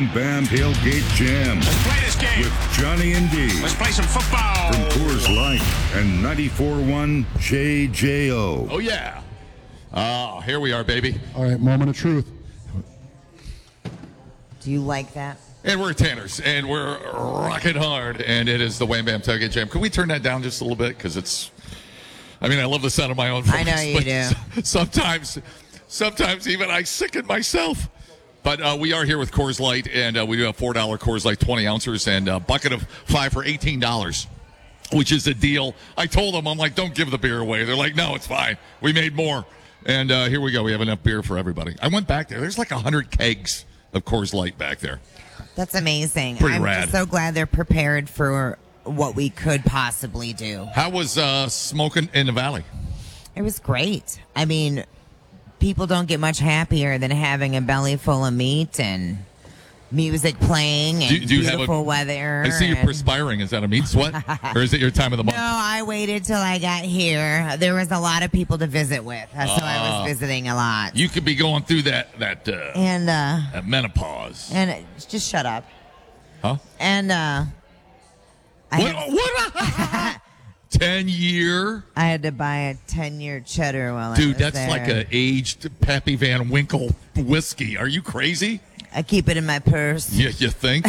Wham Bam Tailgate Jam. Let's play this game. With Johnny and D. Let's play some football. From Coors Light and 94.1 JJO. Oh, yeah. Here we are, baby. All right, moment of truth. Do you like that? And we're at Tanner's, and we're rocking hard, and it is the Wham Bam Tailgate Jam. Can we turn that down just a little bit? Because it's, I mean, I love the sound of my own voice. I know you do. Sometimes even I sicken myself. But we are here with Coors Light, and we do have $4 Coors Light 20 ounces and a bucket of 5 for $18, which is a deal. I told them, I'm like, don't give the beer away. They're like, no, it's fine. We made more. And here we go. We have enough beer for everybody. I went back there. There's like 100 kegs of Coors Light back there. That's amazing. Pretty I'm rad. just so glad they're prepared for what we could possibly do. How was smoking in the valley? It was great. I mean, people don't get much happier than having a belly full of meat and music playing and do you beautiful weather. I see you perspiring. Is that a meat sweat? Or is it your time of the month? No, I waited till I got here. There was a lot of people to visit with, so I was visiting a lot. You could be going through that menopause. And just shut up. Huh? And What? 10-year? I had to buy a 10-year cheddar while Dude, I was that's there. like an aged Pappy Van Winkle whiskey. Are you crazy? I keep it in my purse. You think?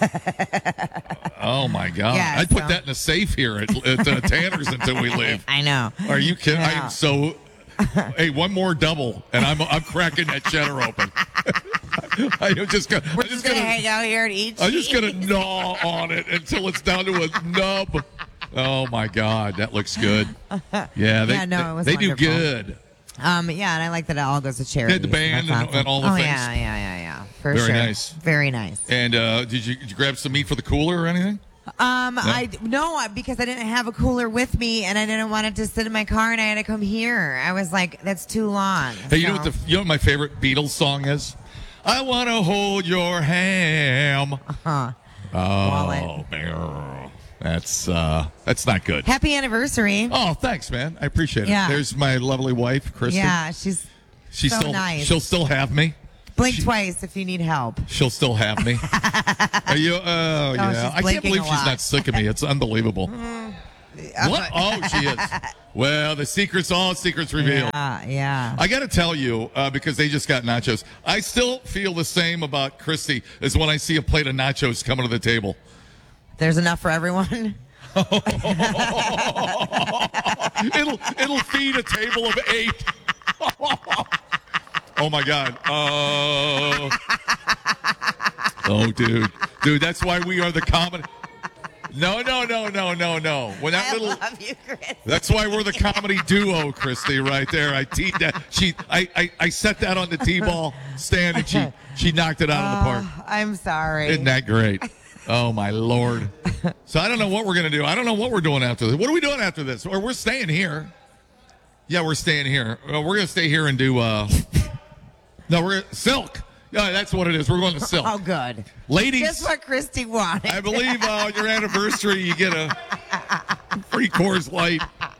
Oh, my God. Yeah, I'd put that in a safe here at Tanner's until we leave. I know. Are you kidding? Yeah. I am so... Hey, one more double, and I'm cracking that cheddar open. I'm just gonna hang out here and eat. I'm just gonna gnaw on it until it's down to a nub. Oh my God, that looks good. Yeah, it was they do wonderful. good. Yeah, and I like that it all goes to charity. They had the band and all the things. Yeah. For Very sure. nice. Very nice. And did you grab some meat for the cooler or anything? No, because I didn't have a cooler with me, and I didn't want it to sit in my car, and I had to come here. I was like, that's too long. Hey, you know what my favorite Beatles song is? I want to hold your ham. Wallet. Oh, that's not good. Happy anniversary. Oh, thanks, man. I appreciate it. Yeah. There's my lovely wife, Kristen. Yeah, she's so still nice. She'll still have me. Blink twice if you need help. She'll still have me. Are you? Oh, yeah. she's I can't blinking believe a she's lot. not sick of me. It's unbelievable. What? Oh, she is. Well, all secrets revealed. Yeah. I got to tell you, because they just got nachos, I still feel the same about Christy as when I see a plate of nachos coming to the table. There's enough for everyone. It'll feed a table of 8. Oh my God. Oh, dude, that's why we are the comedy. No. When that I love you, Chris. That's why we're the comedy duo, Christy, right there. I teed that. I set that on the T-ball stand, and she knocked it out of the park. I'm sorry. Isn't that great? Oh my Lord. So I don't know what we're gonna do. I don't know what we're doing after this. What are we doing after this? Or we're staying here. Yeah, we're staying here. We're gonna stay here and do. No, we're Silk. Yeah, that's what it is. We're going to Silk. Oh, good. Ladies. Just what Christy wanted. I believe on your anniversary you get a free Coors Light.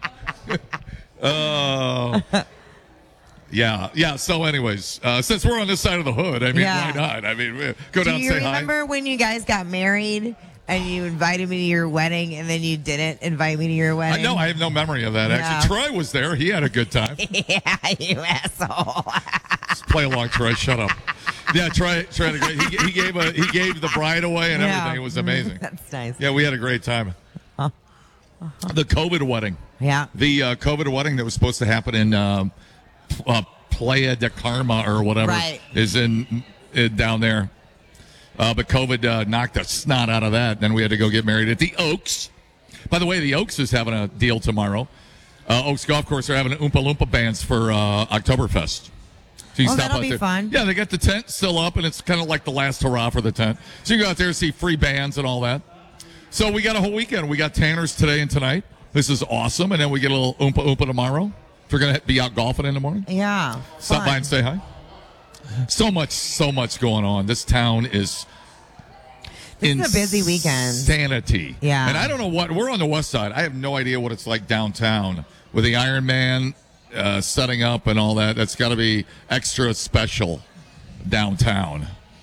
Yeah. So, anyways, since we're on this side of the hood, I mean, why not? I mean, go down and say hi. Do you remember when you guys got married and you invited me to your wedding and then you didn't invite me to your wedding? No, I have no memory of that. Actually, Troy was there. He had a good time. Yeah, you asshole. Just play along, Troy. Shut up. Yeah, Troy had a great. He gave the bride away and everything. It was amazing. That's nice. Yeah, we had a great time. The COVID wedding. Yeah. The COVID wedding that was supposed to happen in Playa de Carmen or whatever is in down there. But COVID knocked the snot out of that. Then we had to go get married at the Oaks. By the way, the Oaks is having a deal tomorrow. Oaks Golf Course are having an Oompa Loompa bands for Oktoberfest. So you stop that'll out be there. fun. Yeah, they got the tent still up, and it's kind of like the last hurrah for the tent. So you go out there and see free bands and all that. So we got a whole weekend. We got Tanner's today and tonight. This is awesome. And then we get a little Oompa Oompa tomorrow. If we're going to be out golfing in the morning. Yeah. Stop by and say hi. So much going on. This town is This is a busy weekend. Insanity. Yeah. And I don't know what, we're on the west side. I have no idea what it's like downtown with the Iron Man setting up and all that. That's got to be extra special downtown.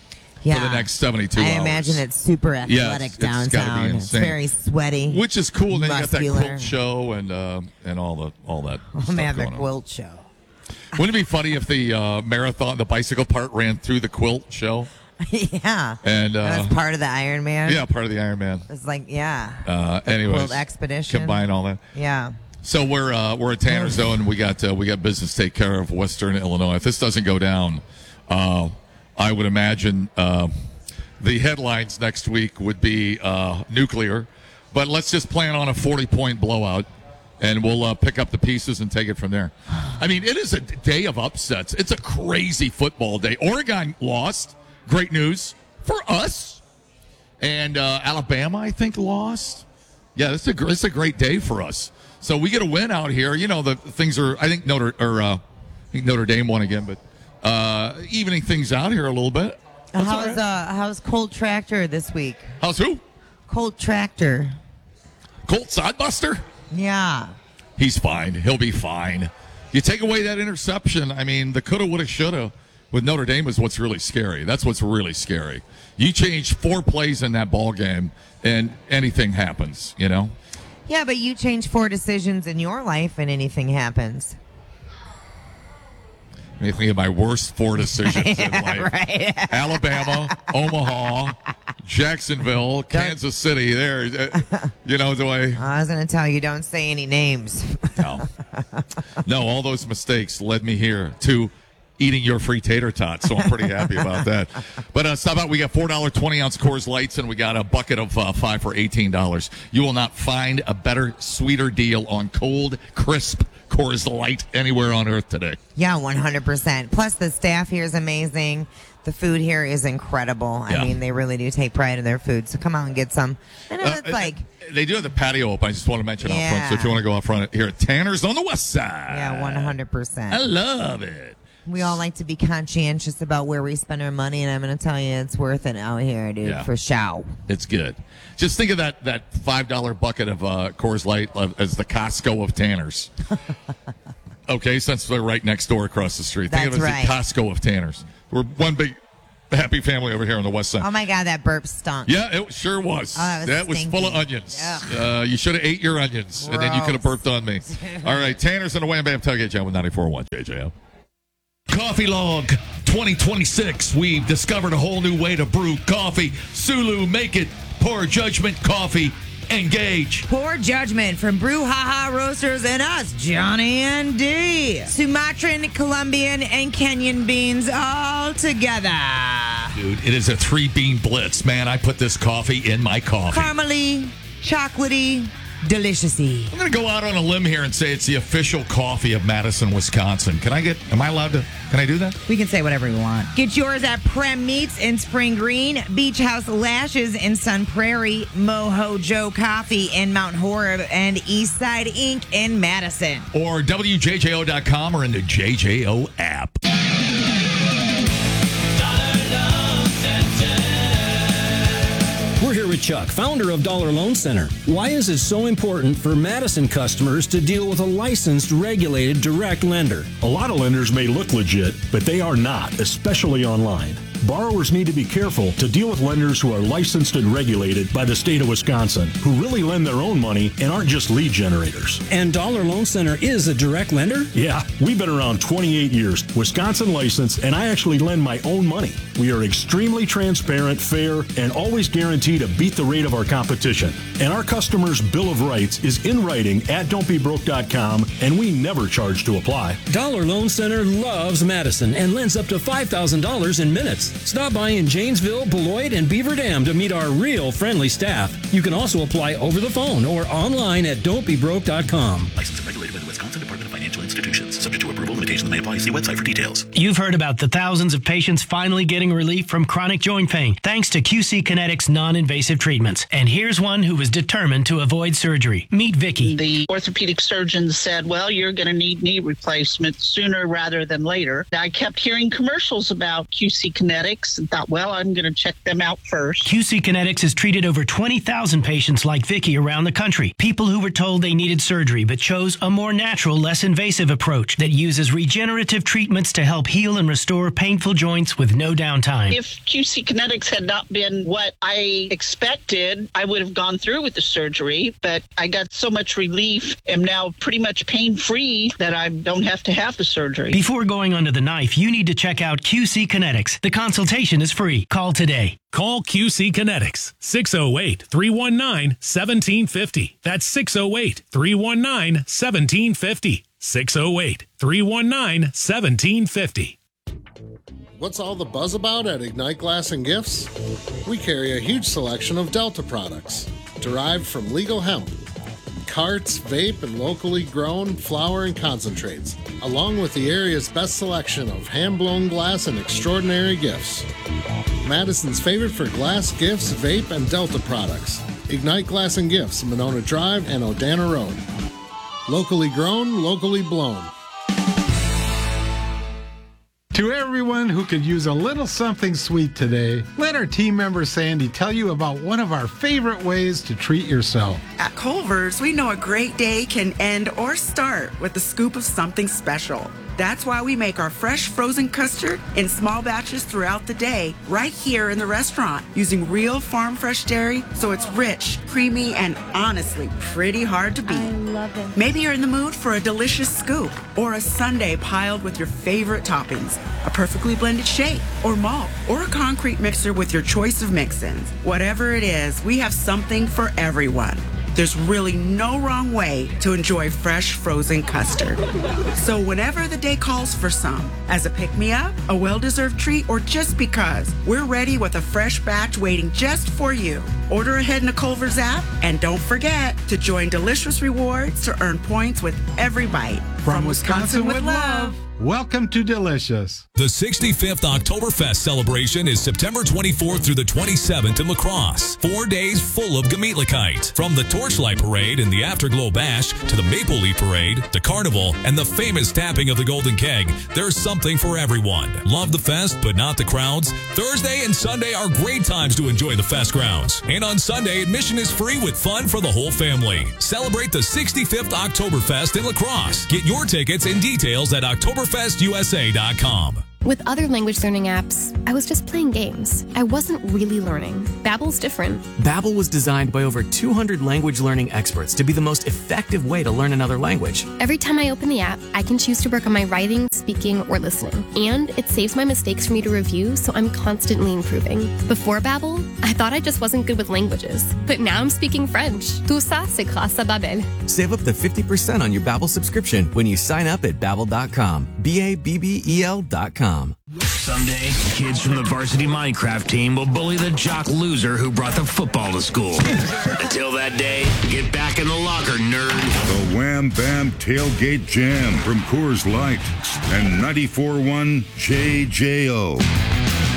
Yeah. for the next 72 hours. I imagine it's super athletic it's gotta be downtown. It's insane. very sweaty. Which is cool. And then muscular. you got that quilt show and all that. Oh stuff man, the going on. quilt show. Wouldn't it be funny if the marathon, the bicycle part, ran through the quilt show? Yeah. And that was part of the Iron Man. yeah, part of the Iron Man. It's like, yeah. Anyways, quilt expedition. Combine all that. Yeah. So we're at Tanner's though, and we got business to take care of Western Illinois. If this doesn't go down, I would imagine the headlines next week would be nuclear. But let's just plan on a 40-point blowout, and we'll pick up the pieces and take it from there. I mean, it is a day of upsets. It's a crazy football day. Oregon lost. Great news for us. And Alabama, I think, lost. Yeah, it's a great day for us. So we get a win out here. You know, the things are. I think Notre Dame won again, but evening things out here a little bit. How's Colt Tractor this week? How's who? Colt Tractor. Colt Sodbuster? Yeah. He's fine. He'll be fine. You take away that interception. I mean, the coulda, woulda, shoulda with Notre Dame is what's really scary. That's what's really scary. You change 4 plays in that ball game, and anything happens. You know. Yeah, but you change 4 decisions in your life, and anything happens. I think of my worst 4 decisions in life. Right. Alabama, Omaha, Jacksonville, Kansas City. There, do I? I was going to tell you, don't say any names. No, all those mistakes led me here to eating your free tater tot, so I'm pretty happy about that. But stop out. We got $4 20-ounce Coors Lights, and we got a bucket of 5 for $18. You will not find a better, sweeter deal on cold, crisp Coors Light anywhere on earth today. Yeah, 100%. Plus, the staff here is amazing. The food here is incredible. Yeah. I mean, they really do take pride in their food. So come out and get some. I know it's like... They do have the patio open. I just want to mention out front. So if you want to go out front here at Tanner's on the west side. Yeah, 100%. I love it. We all like to be conscientious about where we spend our money, and I'm going to tell you it's worth it out here, dude, for show. It's good. Just think of that $5 bucket of Coors Light as the Costco of Tanner's. Okay, since they're right next door across the street. Think of it as the Costco of Tanner's. We're one big happy family over here on the west side. Oh, my God, that burp stunk. Yeah, it sure was. Oh, that was full of onions. You should have ate your onions, and then you could have burped on me. All right, Tanner's on the Wham Bam Tailgate Jam with 94.1 JJO. Coffee Log 2026. We've discovered a whole new way to brew coffee. Sulu, make it. Poor Judgment Coffee. Engage. Poor Judgment from Brew Haha Roasters and us, Johnny and D. Sumatran, Colombian, and Kenyan beans all together. Dude, it is a 3-bean blitz. Man, I put this coffee in my coffee. Caramely, chocolatey, deliciousy. I'm going to go out on a limb here and say it's the official coffee of Madison, Wisconsin. Can I do that? We can say whatever we want. Get yours at Prem Meats in Spring Green, Beach House Lashes in Sun Prairie, Moho Joe Coffee in Mount Horeb, and Eastside Inc. in Madison. Or WJJO.com or in the JJO app. We're here with Chuck, founder of Dollar Loan Center. Why is it so important for Madison customers to deal with a licensed, regulated, direct lender? A lot of lenders may look legit, but they are not, especially online. Borrowers need to be careful to deal with lenders who are licensed and regulated by the state of Wisconsin, who really lend their own money and aren't just lead generators. And Dollar Loan Center is a direct lender? Yeah, we've been around 28 years, Wisconsin licensed, and I actually lend my own money. We are extremely transparent, fair, and always guarantee to beat the rate of our competition. And our customers' Bill of Rights is in writing at don'tbebroke.com, and we never charge to apply. Dollar Loan Center loves Madison and lends up to $5,000 in minutes. Stop by in Janesville, Beloit, and Beaver Dam to meet our real friendly staff. You can also apply over the phone or online at don'tbebroke.com. Licensed and regulated by the Wisconsin Department of Financial Institutions. Subject to approval, limitations may apply. See website for details. You've heard about the thousands of patients finally getting relief from chronic joint pain thanks to QC Kinetics non-invasive treatments. And here's one who was determined to avoid surgery. Meet Vicky. The orthopedic surgeon said, well, you're going to need knee replacement sooner rather than later. I kept hearing commercials about QC Kinetics and thought, well, I'm going to check them out first. QC Kinetics has treated over 20,000 patients like Vicky around the country. People who were told they needed surgery but chose a more natural, less invasive approach that uses regenerative regenerative treatments to help heal and restore painful joints with no downtime. If QC Kinetics had not been what I expected, I would have gone through with the surgery, but I got so much relief, am now pretty much pain-free that I don't have to have the surgery. Before going under the knife, you need to check out QC Kinetics. The consultation is free. Call today. Call QC Kinetics, 608-319-1750. That's 608-319-1750. 608-319-1750. What's all the buzz about at Ignite Glass and Gifts? We carry a huge selection of Delta products, derived from legal hemp, carts, vape, and locally grown flower and concentrates, along with the area's best selection of hand-blown glass and extraordinary gifts. Madison's favorite for glass, gifts, vape, and Delta products. Ignite Glass and Gifts, Monona Drive and Odana Road. Locally grown, locally blown. To everyone who could use a little something sweet today, let our team member Sandy tell you about one of our favorite ways to treat yourself. At Culver's, we know a great day can end or start with a scoop of something special. That's why we make our fresh frozen custard in small batches throughout the day, right here in the restaurant, using real farm fresh dairy, so it's rich, creamy, and honestly pretty hard to beat. I love it. Maybe you're in the mood for a delicious scoop or a sundae piled with your favorite toppings, a perfectly blended shake or malt, or a concrete mixer with your choice of mix-ins. Whatever it is, we have something for everyone. There's really no wrong way to enjoy fresh frozen custard. So whenever the day calls for some, as a pick-me-up, a well-deserved treat, or just because, we're ready with a fresh batch waiting just for you. Order ahead in the Culver's app, and don't forget to join Delicious Rewards to earn points with every bite. From Wisconsin with love. Welcome to Delicious. The 65th Oktoberfest celebration is September 24th through the 27th in La Crosse. 4 days full of Gemütlichkeit. From the Torchlight Parade and the Afterglow Bash to the Maple Leaf Parade, the Carnival, and the famous tapping of the Golden Keg, there's something for everyone. Love the fest, but not the crowds? Thursday and Sunday are great times to enjoy the fest grounds. And on Sunday, admission is free with fun for the whole family. Celebrate the 65th Oktoberfest in La Crosse. Get your tickets and details at OktoberfestUSA.com. With other language learning apps, I was just playing games. I wasn't really learning. Babbel's different. Babbel was designed by over 200 language learning experts to be the most effective way to learn another language. Every time I open the app, I can choose to work on my writing, speaking, or listening. And it saves my mistakes for me to review, so I'm constantly improving. Before Babbel, I thought I just wasn't good with languages. But now I'm speaking French. Tout ça, c'est grâce à Babbel. Save up to 50% on your Babbel subscription when you sign up at Babbel.com. Babbel.com. Someday, kids from the varsity Minecraft team will bully the jock loser who brought the football to school. Until that day, get back in the locker, nerd. The Wham Bam Tailgate Jam from Coors Light and 94.1 JJO.